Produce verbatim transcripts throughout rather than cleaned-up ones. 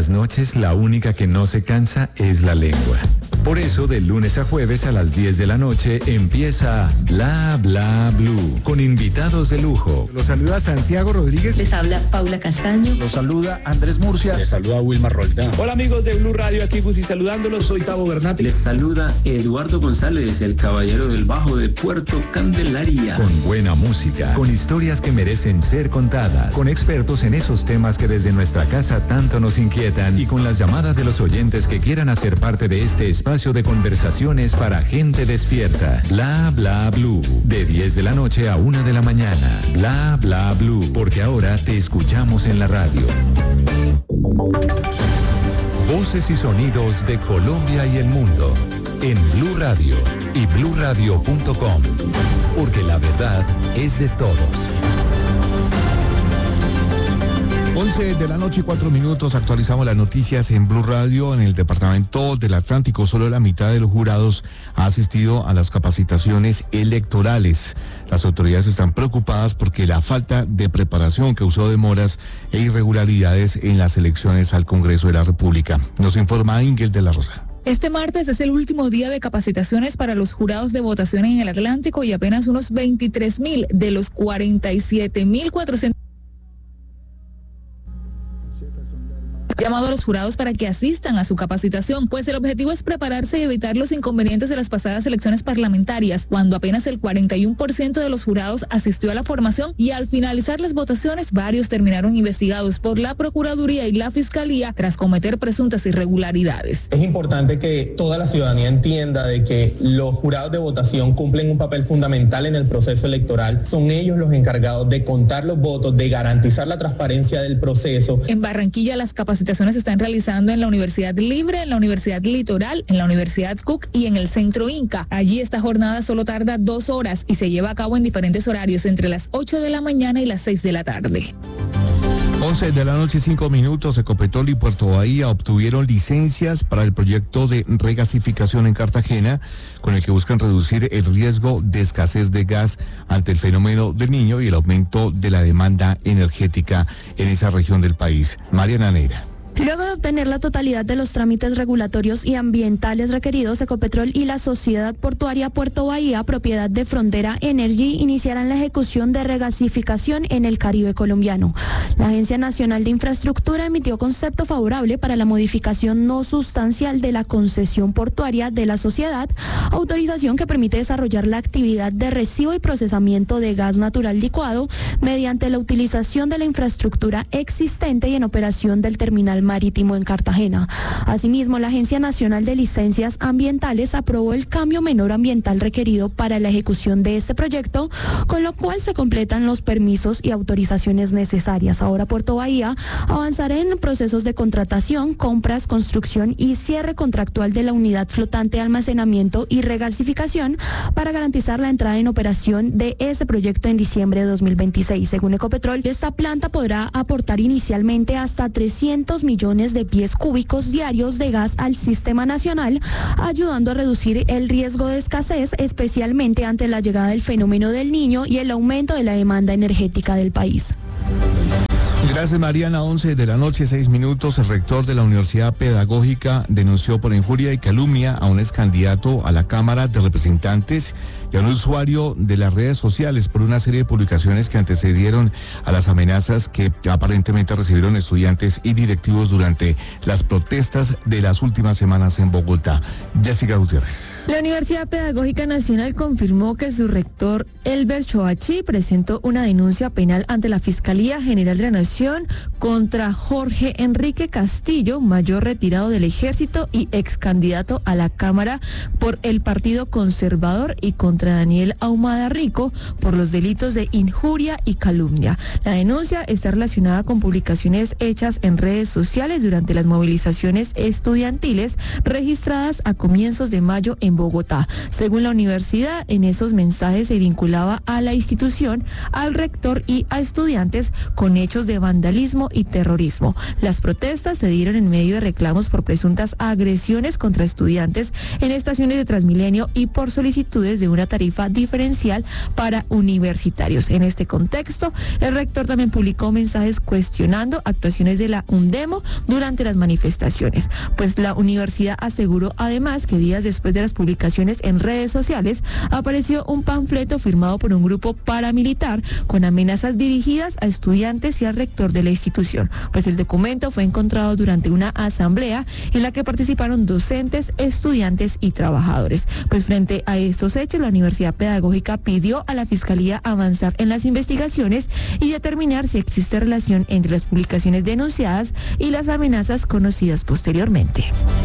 las noches la única que no se cansa es la lengua. Por eso, de lunes a jueves a las diez de la noche empieza Bla Bla Blue, con invitados de lujo. Los saluda Santiago Rodríguez. Les habla Paula Castaño. Los saluda Andrés Murcia. Les saluda Wilmar Roldán. Hola amigos de Blue Radio, aquí Gusi saludándolos. Soy Tavo Bernat. Les saluda Eduardo González, el caballero del bajo de Puerto Candelaria. Con buena música, con historias que merecen ser contadas, con expertos en esos temas que desde nuestra casa tanto nos inquietan y con las llamadas de los oyentes que quieran hacer parte de este espacio de conversaciones para gente despierta. Bla Bla Blue, de diez de la noche a una de la mañana. Bla Bla Blue, porque ahora te escuchamos en la radio. Voces y sonidos de Colombia y el mundo en Blue Radio y blue radio punto com, porque la verdad es de todos. once de la noche y cuatro minutos, actualizamos las noticias en Blue Radio. En el departamento del Atlántico, solo la mitad de los jurados ha asistido a las capacitaciones electorales. Las autoridades están preocupadas porque la falta de preparación causó demoras e irregularidades en las elecciones al Congreso de la República. Nos informa Ingel de la Rosa. Este martes es el último día de capacitaciones para los jurados de votación en el Atlántico y apenas unos veintitrés mil de los cuarenta y siete mil cuatrocientos llamado a los jurados para que asistan a su capacitación, pues el objetivo es prepararse y evitar los inconvenientes de las pasadas elecciones parlamentarias, cuando apenas el cuarenta y uno por ciento de los jurados asistió a la formación y al finalizar las votaciones, varios terminaron investigados por la Procuraduría y la Fiscalía tras cometer presuntas irregularidades. Es importante que toda la ciudadanía entienda de que los jurados de votación cumplen un papel fundamental en el proceso electoral. Son ellos los encargados de contar los votos, de garantizar la transparencia del proceso. En Barranquilla, las capacitaciones se están realizando en la Universidad Libre, en la Universidad Litoral, en la Universidad Cook y en el Centro Inca. Allí esta jornada solo tarda dos horas y se lleva a cabo en diferentes horarios entre las ocho de la mañana y las seis de la tarde. once de la noche, cinco minutos, Ecopetrol y Puerto Bahía obtuvieron licencias para el proyecto de regasificación en Cartagena, con el que buscan reducir el riesgo de escasez de gas ante el fenómeno del Niño y el aumento de la demanda energética en esa región del país. Mariana Neira. Luego de obtener la totalidad de los trámites regulatorios y ambientales requeridos, Ecopetrol y la Sociedad Portuaria Puerto Bahía, propiedad de Frontera Energy, iniciarán la ejecución de regasificación en el Caribe colombiano. La Agencia Nacional de Infraestructura emitió concepto favorable para la modificación no sustancial de la concesión portuaria de la sociedad, autorización que permite desarrollar la actividad de recibo y procesamiento de gas natural licuado mediante la utilización de la infraestructura existente y en operación del terminal marítimo en Cartagena. Asimismo, la Agencia Nacional de Licencias Ambientales aprobó el cambio menor ambiental requerido para la ejecución de este proyecto, con lo cual se completan los permisos y autorizaciones necesarias. Ahora Puerto Bahía avanzará en procesos de contratación, compras, construcción y cierre contractual de la unidad flotante de almacenamiento y regasificación para garantizar la entrada en operación de ese proyecto en diciembre de dos mil veintiséis. Según Ecopetrol, esta planta podrá aportar inicialmente hasta trescientos millones de pies cúbicos diarios de gas al sistema nacional, ayudando a reducir el riesgo de escasez, especialmente ante la llegada del fenómeno del Niño y el aumento de la demanda energética del país. Gracias, Mariana. once de la noche, seis minutos. El rector de la Universidad Pedagógica denunció por injuria y calumnia a un ex candidato a la Cámara de Representantes y a un usuario de las redes sociales por una serie de publicaciones que antecedieron a las amenazas que aparentemente recibieron estudiantes y directivos durante las protestas de las últimas semanas en Bogotá. Jessica Gutiérrez. La Universidad Pedagógica Nacional confirmó que su rector, Elber Choachi, presentó una denuncia penal ante la Fiscalía General de la Nación contra Jorge Enrique Castillo, mayor retirado del Ejército y ex candidato a la Cámara por el Partido Conservador, y contra Daniel Ahumada Rico por los delitos de injuria y calumnia. La denuncia está relacionada con publicaciones hechas en redes sociales durante las movilizaciones estudiantiles registradas a comienzos de mayo en Bogotá. Según la universidad, en esos mensajes se vinculaba a la institución, al rector y a estudiantes con hechos de vandalismo y terrorismo. Las protestas se dieron en medio de reclamos por presuntas agresiones contra estudiantes en estaciones de Transmilenio y por solicitudes de una tarifa diferencial para universitarios. En este contexto, el rector también publicó mensajes cuestionando actuaciones de la UNDEMO durante las manifestaciones, pues la universidad aseguró además que días después de las publicaciones en redes sociales apareció un panfleto firmado por un grupo paramilitar con amenazas dirigidas a estudiantes y al rector de la institución, pues el documento fue encontrado durante una asamblea en la que participaron docentes, estudiantes y trabajadores. Pues frente a estos hechos, la Universidad Pedagógica pidió a la Fiscalía avanzar en las investigaciones y determinar si existe relación entre las publicaciones denunciadas y las amenazas conocidas posteriormente.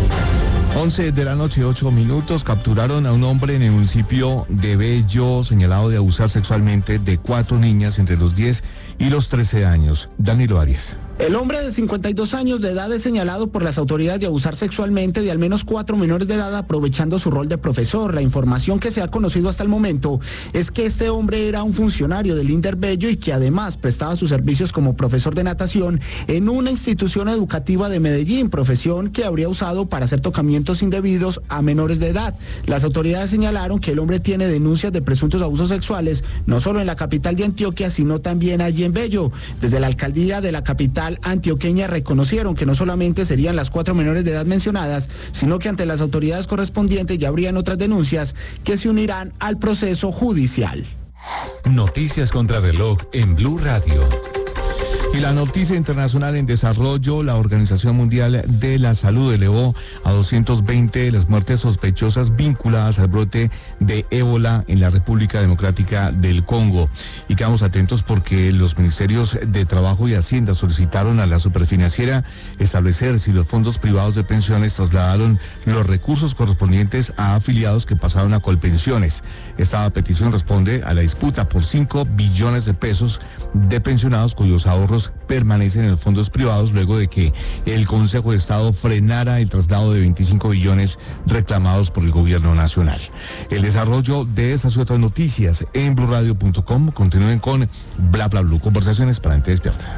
once de la noche, ocho minutos, capturaron a un hombre en el municipio de Bello, señalado de abusar sexualmente de cuatro niñas entre los diez y los trece años. Danilo Arias. El hombre de cincuenta y dos años de edad es señalado por las autoridades de abusar sexualmente de al menos cuatro menores de edad aprovechando su rol de profesor. La información que se ha conocido hasta el momento es que este hombre era un funcionario del INDER Bello y que además prestaba sus servicios como profesor de natación en una institución educativa de Medellín, profesión que habría usado para hacer tocamientos indebidos a menores de edad. Las autoridades señalaron que el hombre tiene denuncias de presuntos abusos sexuales no solo en la capital de Antioquia, sino también allí en Bello. Desde la alcaldía de la capital antioqueña reconocieron que no solamente serían las cuatro menores de edad mencionadas, sino que ante las autoridades correspondientes ya habrían otras denuncias que se unirán al proceso judicial. Noticias contra reloj en Blue Radio. Y la noticia internacional en desarrollo, la Organización Mundial de la Salud elevó a doscientas veinte las muertes sospechosas vinculadas al brote de ébola en la República Democrática del Congo. Y quedamos atentos porque los ministerios de Trabajo y Hacienda solicitaron a la superfinanciera establecer si los fondos privados de pensiones trasladaron los recursos correspondientes a afiliados que pasaron a Colpensiones. Esta petición responde a la disputa por cinco billones de pesos de pensionados cuyos ahorros permanecen en los fondos privados luego de que el Consejo de Estado frenara el traslado de veinticinco billones reclamados por el gobierno nacional. El desarrollo de esas y otras noticias en blue radio punto com. Continúen con Bla Bla Blue, conversaciones para gente despierta.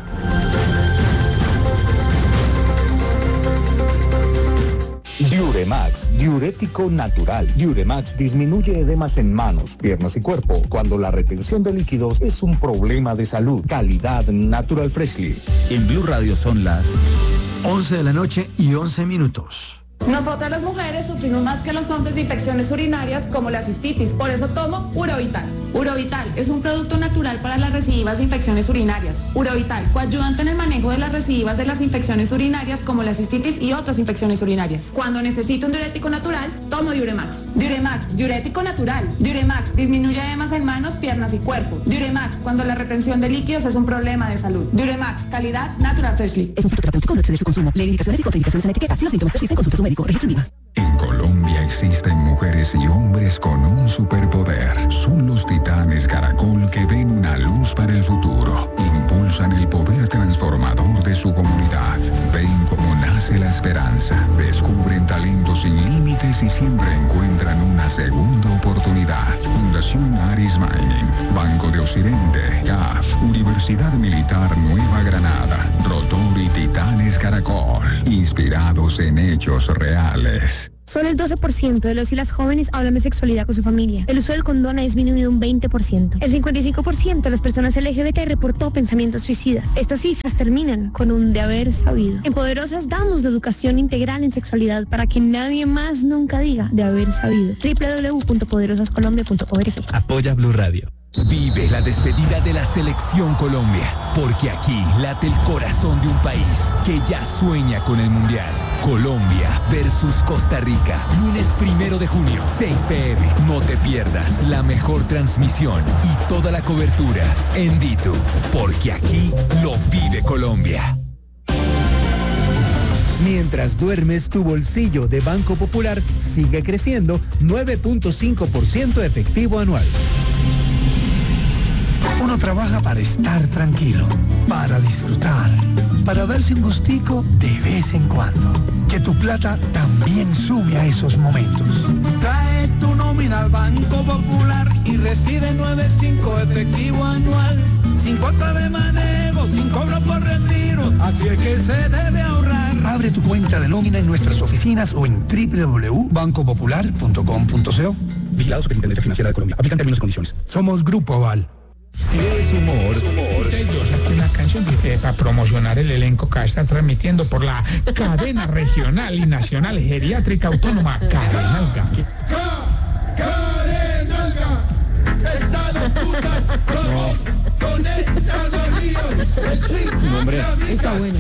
Diuremax, diurético natural. Diuremax disminuye edemas en manos, piernas y cuerpo cuando la retención de líquidos es un problema de salud. Calidad Natural Freshly. En Blue Radio son las once de la noche y once minutos. Nosotras las mujeres sufrimos más que los hombres de infecciones urinarias como la cistitis, por eso tomo Urovital. Urovital es un producto natural para las recidivas de infecciones urinarias. Urovital, coayudante en el manejo de las recidivas de las infecciones urinarias como la cistitis y otras infecciones urinarias. Cuando necesito un diurético natural, tomo Diuremax. Diuremax, diurético natural. Diuremax, disminuye edemas en manos, piernas y cuerpo. Diuremax, cuando la retención de líquidos es un problema de salud. Diuremax, calidad Natural Freshly. Es un fruto terapéutico, no excede su consumo. Lee indicaciones y contraindicaciones en la etiqueta. Si los síntomas persisten, consulte a su médico. Registro IVA. En Colombia existen mujeres y hombres con un superpoder. Son los titanes Caracol que ven una luz para el futuro. Impulsan el poder transformador de su comunidad. Ven cómo nace la esperanza. Descubren talentos sin límites y siempre encuentran una segunda oportunidad. Fundación Aris Mining, Banco de Occidente, C A F, Universidad Militar Nueva Granada, Rotor y Titanes Caracol. Inspirados en hechos reales. Solo el doce por ciento de los y las jóvenes hablan de sexualidad con su familia. El uso del condón ha disminuido un veinte por ciento. El cincuenta y cinco por ciento de las personas L G B T reportó pensamientos suicidas. Estas cifras terminan con un de haber sabido. En Poderosas damos la educación integral en sexualidad para que nadie más nunca diga de haber sabido. doble u doble u doble u punto poderosas colombia punto org. Apoya Blue Radio. Vive la despedida de la Selección Colombia, porque aquí late el corazón de un país que ya sueña con el Mundial. Colombia versus Costa Rica, lunes primero de junio, seis pe eme. No te pierdas la mejor transmisión y toda la cobertura en Ditu, porque aquí lo vive Colombia. Mientras duermes, tu bolsillo de Banco Popular sigue creciendo nueve punto cinco por ciento efectivo anual. Uno trabaja para estar tranquilo, para disfrutar, para darse un gustico de vez en cuando. Que tu plata también sume a esos momentos. Trae tu nómina al Banco Popular y recibe nueve punto cinco efectivo anual. Sin cuota de manejo, sin cobro por retiro. Así es que se debe ahorrar. Abre tu cuenta de nómina en nuestras oficinas o en doble u doble u doble u punto banco popular punto com punto co. Vigilado Superintendencia Financiera de Colombia. Aplican términos y condiciones. Somos Grupo Aval. Si es humor, Entonces yo saqué una canción que para promocionar el elenco que está transmitiendo por la cadena regional y nacional geriátrica autónoma Cadenalga. Cadenalga, estado puta, conectado míos. Hombre, está bueno.